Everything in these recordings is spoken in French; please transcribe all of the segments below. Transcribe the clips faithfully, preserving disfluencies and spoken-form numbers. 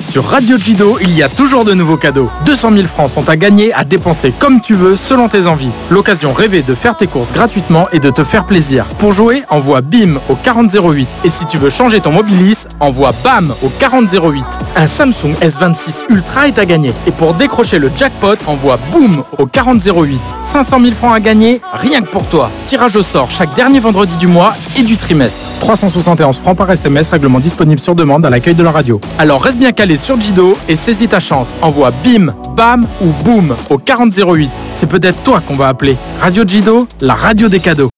Sur Radio Jido, il y a toujours de nouveaux cadeaux. deux cent mille francs sont à gagner, à dépenser comme tu veux, selon tes envies. L'occasion rêvée de faire tes courses gratuitement et de te faire plaisir. Pour jouer, envoie BIM au quarante zéro huit. Et si tu veux changer ton Mobilis, envoie BAM au quarante zéro huit. Un Samsung S vingt-six Ultra est à gagner. Et pour décrocher le jackpot, envoie BOOM au quarante zéro huit. cinq cent mille francs à gagner, rien que pour toi. Tirage au sort chaque dernier vendredi du mois et du trimestre. trois cent soixante et onze francs par S M S, règlement disponible sur demande à l'accueil de la radio. Alors reste bien calé sur Jido et saisis ta chance. Envoie BIM, BAM ou BOOM au quarante zéro huit. C'est peut-être toi qu'on va appeler. Radio Jido, la radio des cadeaux.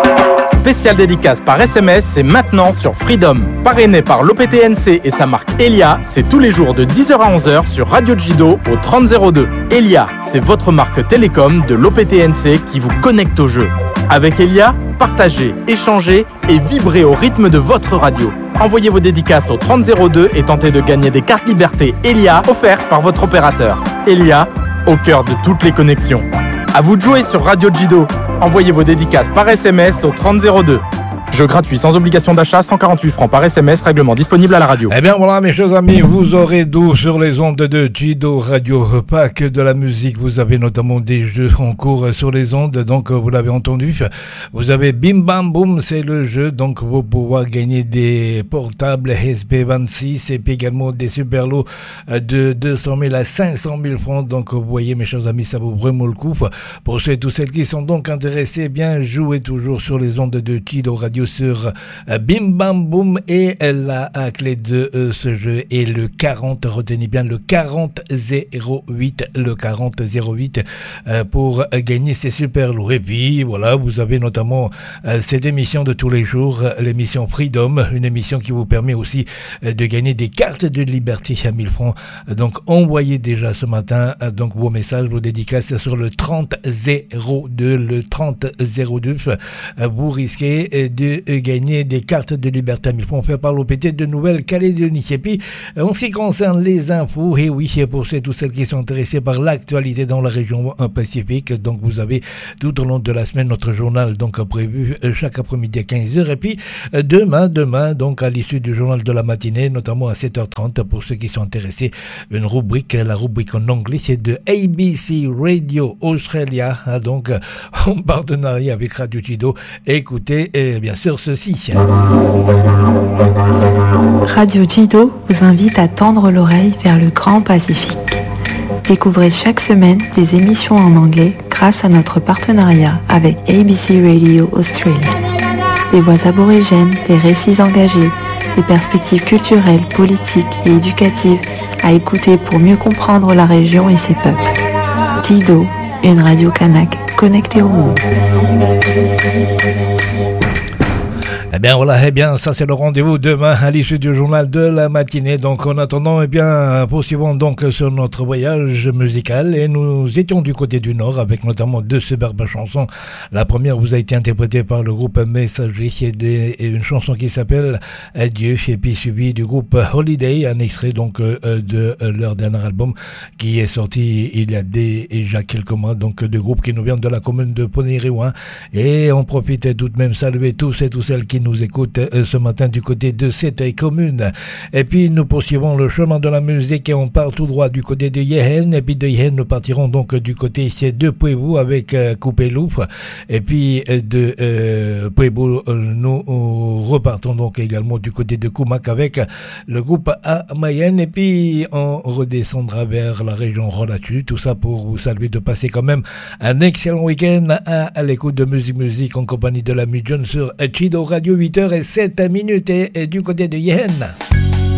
Spécial dédicace par S M S, c'est maintenant sur Freedom. Parrainé par l'O P T N C et sa marque Elia, c'est tous les jours de dix heures à onze heures sur Radio Jido au trente zéro deux. Elia, c'est votre marque télécom de l'O P T N C qui vous connecte au jeu. Avec Elia, partagez, échangez et vibrez au rythme de votre radio. Envoyez vos dédicaces au trente zéro deux et tentez de gagner des cartes Liberté Elia offertes par votre opérateur. Elia, au cœur de toutes les connexions. À vous de jouer sur Radio Jido. Envoyez vos dédicaces par S M S au trente zéro deux. Jeu gratuit sans obligation d'achat, cent quarante-huit francs par S M S, règlement disponible à la radio. Eh bien voilà mes chers amis, vous aurez d'où sur les ondes de Jido Radio, pas que de la musique, vous avez notamment des jeux en cours sur les ondes, donc vous l'avez entendu, vous avez Bim Bam Boom, c'est le jeu, donc vous pouvez gagner des portables S P vingt-six et puis également des super lots de deux cent mille à cinq cent mille francs, donc vous voyez mes chers amis, ça vaut vraiment le coup. Pour ceux et tous celles qui sont donc intéressés, bien jouez toujours sur les ondes de Jido Radio sur Bim Bam Boom et la clé de euh, ce jeu est le quarante, retenez bien le quarante zéro huit, le quarante zéro huit euh, pour gagner ces super lots. Et puis voilà, vous avez notamment euh, cette émission de tous les jours, l'émission Freedom, une émission qui vous permet aussi euh, de gagner des cartes de liberté à mille francs. Donc envoyez déjà ce matin euh, donc vos messages, vos dédicaces sur le trente zéro deux, le trente zéro deux, euh, vous risquez euh, de gagner des cartes de liberté à mille francs offertes par l'O P T de Nouvelle-Calédonie. Et puis, en ce qui concerne les infos, et oui, pour ceux et tous celles qui sont intéressés par l'actualité dans la région Pacifique, donc vous avez tout au long de la semaine notre journal donc prévu chaque après-midi à quinze heures. Et puis, demain, demain, donc à l'issue du journal de la matinée, notamment à sept heures trente, pour ceux qui sont intéressés, une rubrique, la rubrique en anglais, c'est de A B C Radio Australia, donc en partenariat avec Radio Jido. Écoutez, et bien sûr, ceci. Radio Jido vous invite à tendre l'oreille vers le grand Pacifique. Découvrez chaque semaine des émissions en anglais grâce à notre partenariat avec A B C Radio Australia. Des voix aborigènes, des récits engagés, des perspectives culturelles, politiques et éducatives à écouter pour mieux comprendre la région et ses peuples. Jido, une radio kanak connectée au monde. Eh bien voilà, eh bien ça c'est le rendez-vous demain à l'issue du journal de la matinée. Donc en attendant, eh bien poursuivons donc sur notre voyage musical et nous étions du côté du Nord avec notamment deux superbes chansons. La première vous a été interprétée par le groupe Messager et une chanson qui s'appelle Adieu, et puis suivi du groupe Holiday, un extrait donc de leur dernier album qui est sorti il y a déjà quelques mois, donc de groupe qui nous vient de la commune de Poney-Réouin. Et on profite tout de même saluer tous et tous celles qui nous écoutent ce matin du côté de cette commune. Et puis nous poursuivons le chemin de la musique et on part tout droit du côté de Yehen. Et puis de Yehen nous partirons donc du côté de Pueblo avec euh, Coupé Louf. Et puis de euh, Pueblo nous repartons donc également du côté de Kumak avec le groupe Amayen. Et puis on redescendra vers la région Rolatu. Tout ça pour vous saluer de passer quand même un excellent week-end à, à l'écoute de Musique Musique en compagnie de la John sur Jido Radio, huit heures zéro sept minutes et, et du côté de Yen.